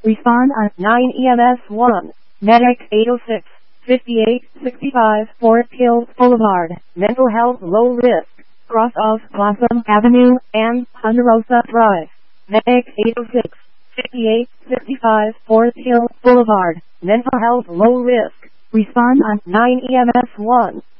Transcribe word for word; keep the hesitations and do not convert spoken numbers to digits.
Respond on nine E M S one. Medic eight oh six, fifty-eight sixty-five Fort Hills Boulevard. Mental health low risk. Cross of Blossom Avenue and Ponderosa Drive. Medic eight oh six, fifty-eight sixty-five Fort Hills Boulevard. Mental health low risk. Respond on nine E M S one.